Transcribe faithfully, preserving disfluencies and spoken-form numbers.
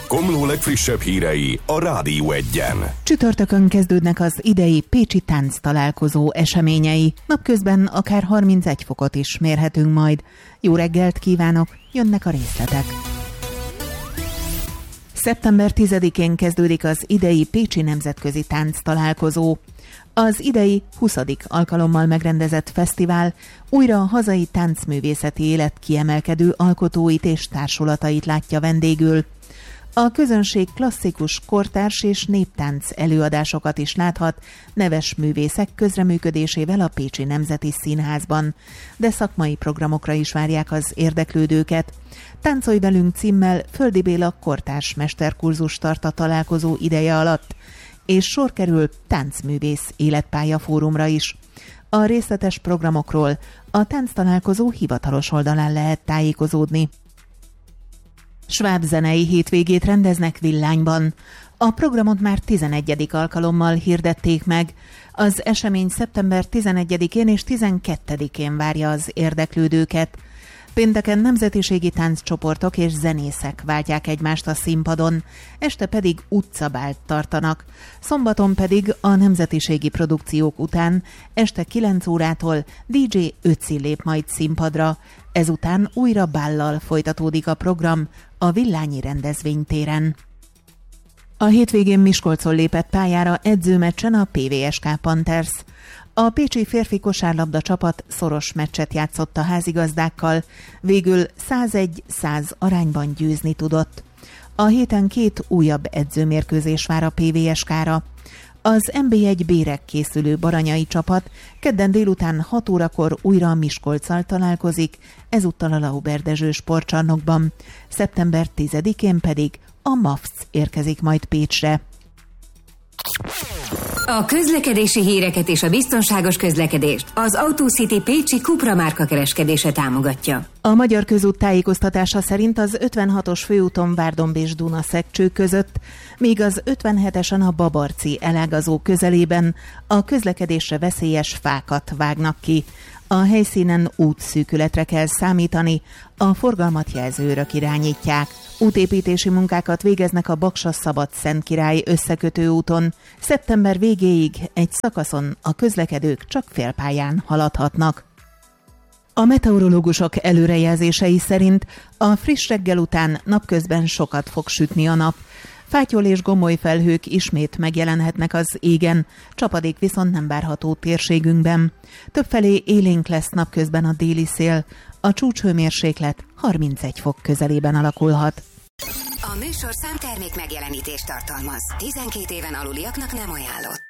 Komló legfrissebb hírei a Rádió Egyen. Csütörtökön kezdődnek az idei pécsi tánctalálkozó eseményei. Napközben akár harmincegy fokot is mérhetünk majd. Jó reggelt kívánok, jönnek a részletek. szeptember tizedikén kezdődik az idei pécsi nemzetközi tánctalálkozó. Az idei huszadik alkalommal megrendezett fesztivál újra a hazai táncművészeti élet kiemelkedő alkotóit és társulatait látja vendégül. A közönség klasszikus, kortárs és néptánc előadásokat is láthat neves művészek közreműködésével a Pécsi Nemzeti Színházban, de szakmai programokra is várják az érdeklődőket. Táncolj velünk címmel Földi Béla kortárs mesterkurzus tart a találkozó ideje alatt, és sor kerül táncművész életpályafórumra is. A részletes programokról a tánctalálkozó hivatalos oldalán lehet tájékozódni. Sváb zenei hétvégét rendeznek Villányban. A programot már tizenegyedik alkalommal hirdették meg. Az esemény szeptember tizenegyedikén és tizenkettedikén várja az érdeklődőket. Pénteken nemzetiségi tánccsoportok és zenészek váltják egymást a színpadon, este pedig utcabált tartanak. Szombaton pedig a nemzetiségi produkciók után este kilenc órától dé dzsé Ötzi lép majd színpadra, ezután újra bállal folytatódik a program a Villányi rendezvénytéren. A hétvégén Miskolcon lépett pályára edzőmeccsen a pé vé es ká Panthers. A pécsi férfi kosárlabda csapat szoros meccset játszott a házigazdákkal, végül százegy száz arányban győzni tudott. A héten két újabb edzőmérkőzés vár a pé vé es ká-ra. Az en bé egy bérek készülő baranyai csapat kedden délután hat órakor újra Miskolccal találkozik, ezúttal a Lauber Dezső sportcsarnokban. szeptember tizedikén pedig a MAFC érkezik majd Pécsre. A közlekedési híreket és a biztonságos közlekedést az Autocity Pécsi Cupra márka kereskedése támogatja. A Magyar Közút tájékoztatása szerint az ötvenhatos főúton Várdomb és Dunaszekcső között, míg az ötvenhetesen a Babarci elágazó közelében a közlekedésre veszélyes fákat vágnak ki. A helyszínen útszűkületre kell számítani, a forgalmat jelzőrök irányítják. Útépítési munkákat végeznek a Baksa-Szabad-Szentkirály összekötő úton. Szeptember végéig egy szakaszon a közlekedők csak félpályán haladhatnak. A meteorológusok előrejelzései szerint a friss reggel után napközben sokat fog sütni a nap. Fátyol és gomoly felhők ismét megjelenhetnek az égen, csapadék viszont nem várható térségünkben. Többfelé élénk lesz napközben a déli szél, a csúcshőmérséklet harmincegy fok közelében alakulhat. A műsorszám termék megjelenítést tartalmaz. tizenkét éven aluliaknak nem ajánlott.